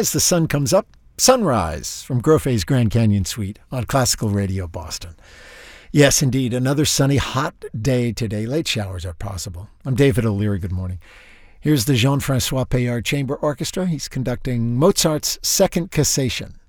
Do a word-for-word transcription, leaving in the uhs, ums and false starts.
As the sun comes up, Sunrise from Grofe's Grand Canyon Suite on Classical Radio Boston. Yes, indeed, another sunny, hot day today. Late showers are possible. I'm David O'Leary. Good morning. Here's the Jean-Francois Payard Chamber Orchestra. He's conducting Mozart's Second Cassation.